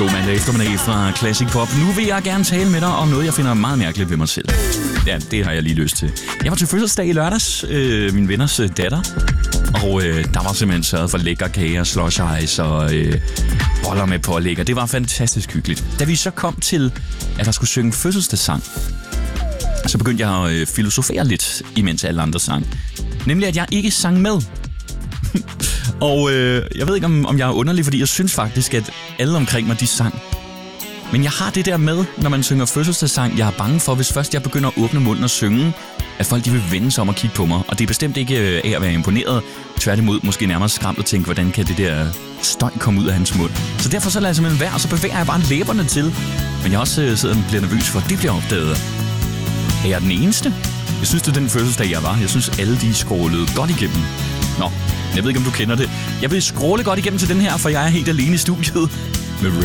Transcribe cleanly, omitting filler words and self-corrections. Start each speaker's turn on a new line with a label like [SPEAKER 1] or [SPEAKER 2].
[SPEAKER 1] God mandag eftermiddag fra Classic Pop. Nu vil jeg gerne tale med dig om noget, jeg finder meget mærkeligt ved mig selv. Ja, det har jeg lige lyst til. Jeg var til fødselsdag i lørdags, min venners datter. Og der var simpelthen sørget for lækker kager, slush ice og boller med pålæg. Og det var fantastisk hyggeligt. Da vi så kom til, at der skulle synge fødselsdagssang, så begyndte jeg at filosofere lidt, imens alle andre sang. Nemlig, at jeg ikke sang med. Og jeg ved ikke, om jeg er underlig, fordi jeg synes faktisk, at alle omkring mig, de sang. Men jeg har det der med, når man synger fødselsdagssang, jeg er bange for, hvis først jeg begynder at åbne munden og synge, at folk de vil vende sig om og kigge på mig. Og det er bestemt ikke af at være imponeret. Tværtimod måske nærmere skræmt og tænke, hvordan kan det der støj komme ud af hans mund. Så derfor så lader jeg simpelthen være, og så bevæger jeg bare læberne til. Men jeg også sidder og bliver nervøs for, at det bliver opdaget. Er jeg den eneste? Jeg synes, det er den fødselsdag, jeg var. Jeg synes, alle de skrålede godt igennem. Nå, jeg ved ikke, om du kender det. Jeg vil skråle godt igennem til den her, for jeg er helt alene i studiet.